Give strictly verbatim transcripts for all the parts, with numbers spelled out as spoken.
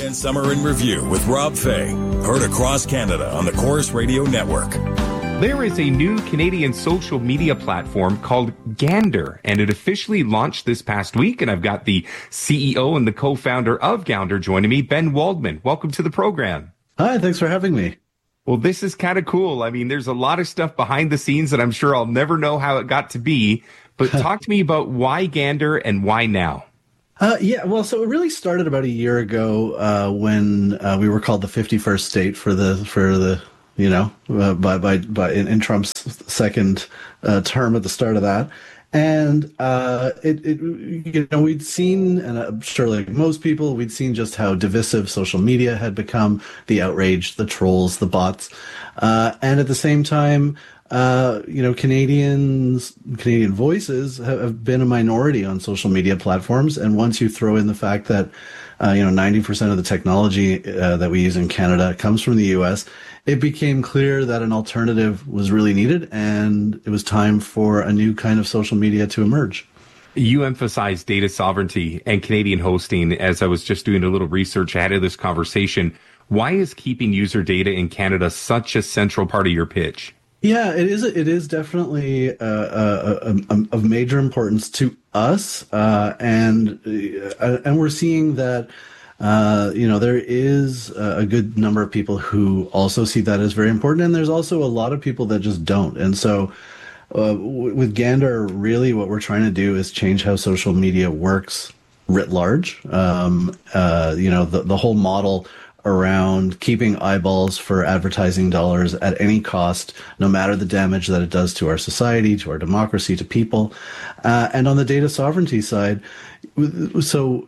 Weekend Summer in Review with Rob Fay. Heard across Canada on the Chorus Radio Network. There is a new Canadian social media platform called Gander, and it officially launched this past week. And I've got the C E O and the co-founder of Gander joining me, Ben Waldman. Welcome to the program. Hi, thanks for having me. Well, this is kind of cool. I mean, there's a lot of stuff behind the scenes that I'm sure I'll never know how it got to be. But talk to me about why Gander and why now? Uh, yeah, well, so it really started about a year ago uh, when uh, we were called the fifty-first state for the for the you know uh, by by by in, in Trump's second uh, term at the start of that. And uh, it, it, you know, we'd seen, and I'm sure like most people, we'd seen just how divisive social media had become, the outrage, the trolls, the bots. Uh, and at the same time, uh, you know, Canadians, Canadian voices have, have been a minority on social media platforms. And once you throw in the fact that, uh, you know, ninety percent of the technology uh, that we use in Canada comes from the U S, it became clear that an alternative was really needed, and it was time for a new kind of social media to emerge. You emphasized data sovereignty and Canadian hosting as I was just doing a little research ahead of this conversation. Why is keeping user data in Canada such a central part of your pitch? Yeah, it is. It is definitely uh, uh, uh, of major importance to us, uh, and uh, and we're seeing that. Uh, you know, there is a good number of people who also see that as very important, and there's also a lot of people that just don't. And so, uh, w- with Gander, really, what we're trying to do is change how social media works writ large. Um, uh, you know, the the whole model around keeping eyeballs for advertising dollars at any cost, no matter the damage that it does to our society, to our democracy, to people. Uh, and on the data sovereignty side, so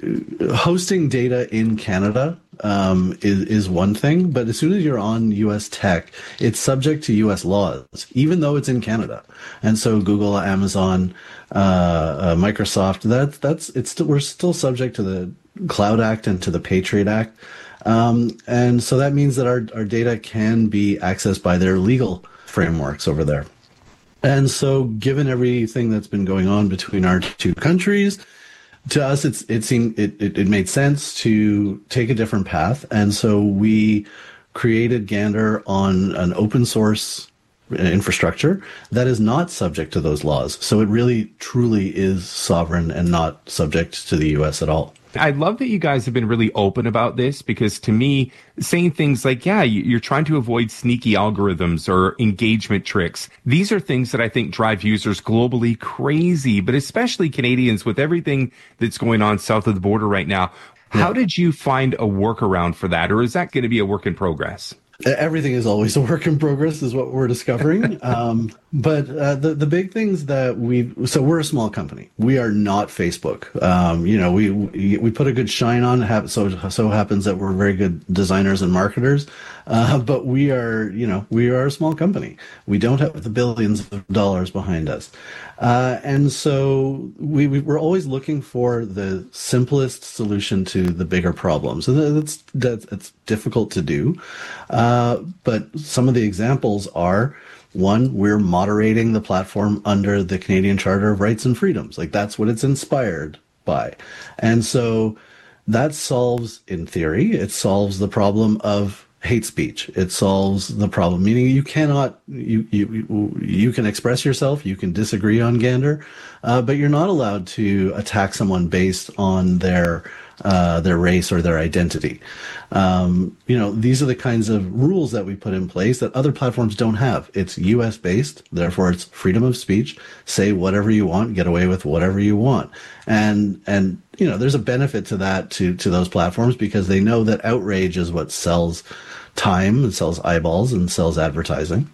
hosting data in Canada um, is, is one thing, but as soon as you're on U S tech, it's subject to U S laws, even though it's in Canada. And so Google, Amazon, uh, uh, Microsoft, that, that's, it's still, we're still subject to the Cloud Act and to the Patriot Act. Um, and so that means that our, our data can be accessed by their legal frameworks over there. And so given everything that's been going on between our two countries, to us, it's, it seemed, it, it, it made sense to take a different path. And so we created Gander on an open source infrastructure that is not subject to those laws. So it really, truly is sovereign and not subject to the U S at all. I love that you guys have been really open about this, because to me, saying things like, yeah, you're trying to avoid sneaky algorithms or engagement tricks. These are things that I think drive users globally crazy, but especially Canadians with everything that's going on south of the border right now. Yeah. How did you find a workaround for that? Or is that going to be a work in progress? Everything is always a work in progress, is what we're discovering. um, but uh, the the big things that we so we're a small company. We are not Facebook. Um, you know, we, we we put a good shine on. Have, so so happens that we're very good designers and marketers. Uh, but we are, you know, we are a small company. We don't have the billions of dollars behind us, uh, and so we, we we're always looking for the simplest solution to the bigger problems, and that's that's it's difficult to do. Uh, but some of the examples are, one, we're moderating the platform under the Canadian Charter of Rights and Freedoms. Like, that's what it's inspired by. And so that solves, in theory, it solves the problem of hate speech. It solves the problem, meaning you cannot, you, you, you can express yourself, you can disagree on Gander, uh, but you're not allowed to attack someone based on their Uh, their race or their identity. Um, you know, these are the kinds of rules that we put in place that other platforms don't have. It's U S based, therefore it's freedom of speech. Say whatever you want, get away with whatever you want. And, and, you know, there's a benefit to that, to, to those platforms, because they know that outrage is what sells time and sells eyeballs and sells advertising.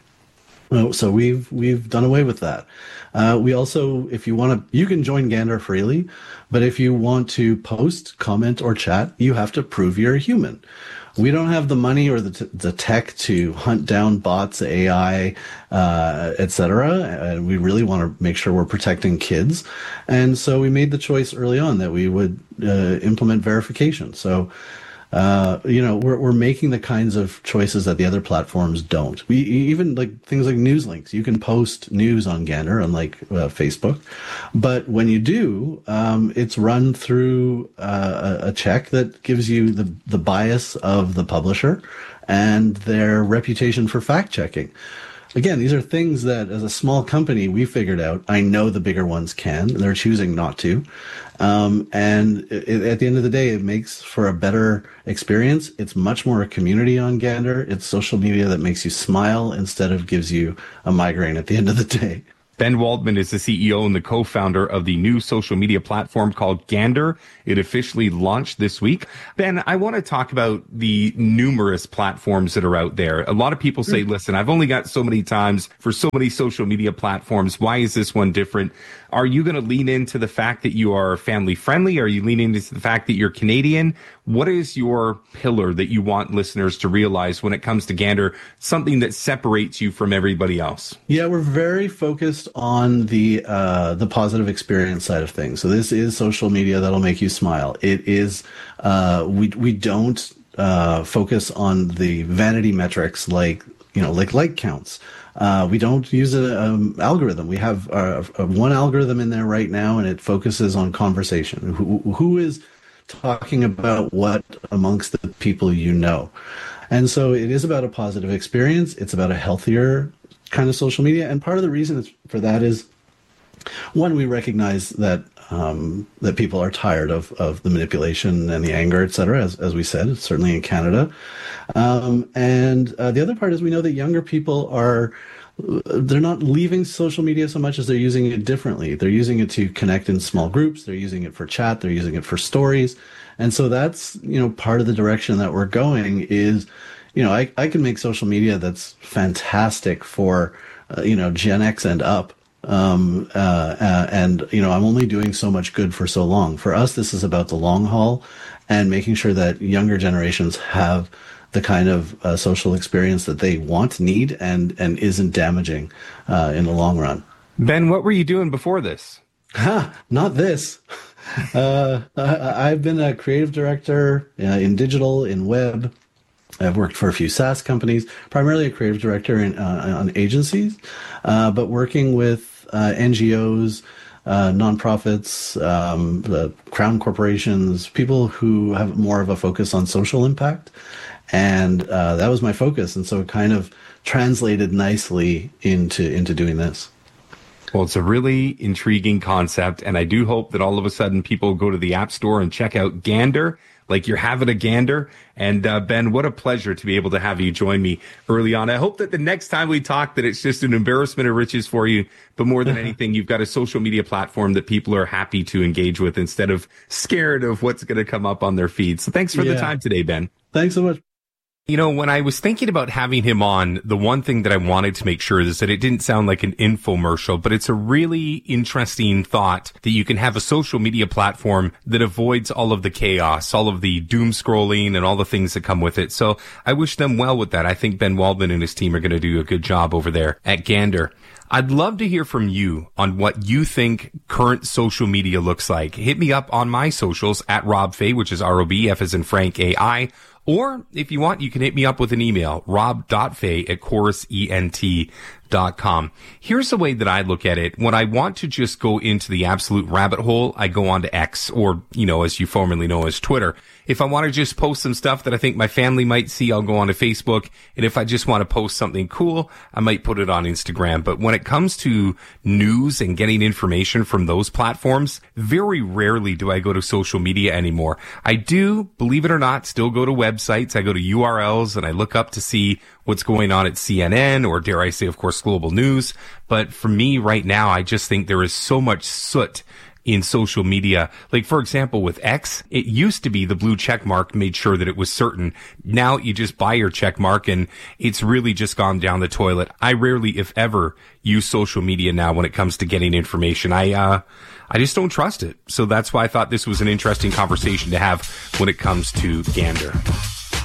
So we've we've done away with that. Uh, we also, if you want to, you can join Gander freely, but if you want to post, comment, or chat, you have to prove you're a human. We don't have the money or the t- the tech to hunt down bots, A I, uh, et cetera. And we really want to make sure we're protecting kids. And so we made the choice early on that we would uh, implement verification. So uh, you know, we're we're making the kinds of choices that the other platforms don't. We even like things like news links. You can post news on Gander, unlike uh, Facebook, but when you do, um, it's run through uh, a, a check that gives you the the bias of the publisher and their reputation for fact checking. Again, these are things that as a small company, we figured out. I know the bigger ones can. They're choosing not to. Um, and it, at the end of the day, it makes for a better experience. It's much more a community on Gander. It's social media that makes you smile instead of gives you a migraine at the end of the day. Ben Waldman is the C E O and the co-founder of the new social media platform called Gander. It officially launched this week. Ben, I want to talk about the numerous platforms that are out there. A lot of people say, listen, I've only got so many times for so many social media platforms. Why is this one different? Are you going to lean into the fact that you are family friendly? Are you leaning into the fact that you're Canadian? What is your pillar that you want listeners to realize when it comes to Gander, something that separates you from everybody else? Yeah, we're very focused on the uh, the positive experience side of things. So this is social media that'll make you smile. It is uh, we we don't uh, focus on the vanity metrics like you know like like counts. Uh, we don't use an um, algorithm. We have uh, one algorithm in there right now, and it focuses on conversation. Who, who is talking about what amongst the people you know? And so it is about a positive experience. It's about a healthier kind of social media. And part of the reason for that is, one, we recognize that um, that people are tired of, of the manipulation and the anger, et cetera, as, as we said, certainly in Canada. Um, and uh, the other part is we know that younger people are, they're not leaving social media so much as they're using it differently. They're using it to connect in small groups. They're using it for chat. They're using it for stories. And so that's, you know, part of the direction that we're going is, you know, I, I can make social media that's fantastic for, uh, you know, Gen X and up. Um, uh, uh, and, you know, I'm only doing so much good for so long. For us, this is about the long haul and making sure that younger generations have the kind of uh, social experience that they want, need, and, and isn't damaging uh, in the long run. Ben, what were you doing before this? Ha, not this. uh, I, I've been a creative director uh, in digital, in web. I've worked for a few SaaS companies, primarily a creative director in, uh, on agencies, uh, but working with uh, N G Os, uh, nonprofits, um, the crown corporations, people who have more of a focus on social impact. And uh, that was my focus. And so it kind of translated nicely into into doing this. Well, it's a really intriguing concept. And I do hope that all of a sudden people go to the App Store and check out Gander, like you're having a gander. And uh, Ben, what a pleasure to be able to have you join me early on. I hope that the next time we talk that it's just an embarrassment of riches for you. But more than anything, you've got a social media platform that people are happy to engage with instead of scared of what's going to come up on their feed. So thanks for yeah. the time today, Ben. Thanks so much. You know, when I was thinking about having him on, the one thing that I wanted to make sure is that it didn't sound like an infomercial, but it's a really interesting thought that you can have a social media platform that avoids all of the chaos, all of the doom scrolling and all the things that come with it. So I wish them well with that. I think Ben Waldman and his team are going to do a good job over there at Gander. I'd love to hear from you on what you think current social media looks like. Hit me up on my socials at Rob Fay, which is R O B, F as in Frank, A I. Or if you want, you can hit me up with an email, rob dot fay at chorus ent dot com. Here's the way that I look at it. When I want to just go into the absolute rabbit hole, I go on to X, or, you know, as you formerly know as Twitter. If I want to just post some stuff that I think my family might see, I'll go on to Facebook. And if I just want to post something cool, I might put it on Instagram. But when it comes to news and getting information from those platforms, very rarely do I go to social media anymore. I do, believe it or not, still go to websites. I go to U R Ls and I look up to see what's going on at C N N, or dare I say, of course, Global News. But for me right now, I just think there is so much soot in social media. Like, for example, with X, it used to be the blue check mark made sure that it was certain. Now you just buy your check mark and it's really just gone down the toilet. I rarely, if ever, use social media now when it comes to getting information. I, uh, I just don't trust it. So that's why I thought this was an interesting conversation to have when it comes to Gander.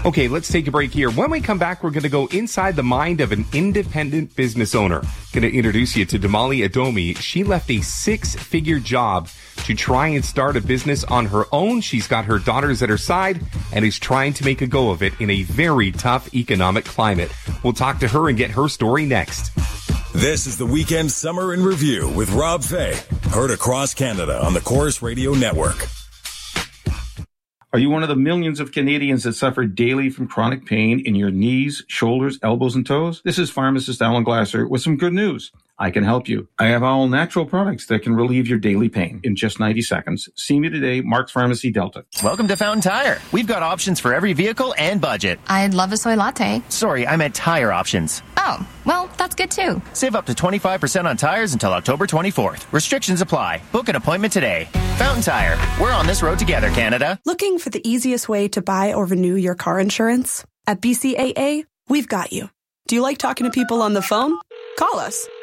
Okay, let's take a break here. When we come back, we're going to go inside the mind of an independent business owner. Going to introduce you to Damali Adomi. She left a six-figure job to try and start a business on her own. She's got her daughters at her side and is trying to make a go of it in a very tough economic climate. We'll talk to her and get her story next. This is the Weekend Summer in Review with Rob Fay. Heard across Canada on the Chorus Radio Network. Are you one of the millions of Canadians that suffer daily from chronic pain in your knees, shoulders, elbows, and toes? This is pharmacist Alan Glasser with some good news. I can help you. I have all natural products that can relieve your daily pain in just ninety seconds. See me today, Mark's Pharmacy, Delta. Welcome to Fountain Tire. We've got options for every vehicle and budget. I'd love a soy latte. Sorry, I meant tire options. Oh, well, that's good too. Save up to twenty-five percent on tires until October twenty-fourth. Restrictions apply. Book an appointment today. Fountain Tire. We're on this road together, Canada. Looking for the easiest way to buy or renew your car insurance? At B C A A, we've got you. Do you like talking to people on the phone? Call us.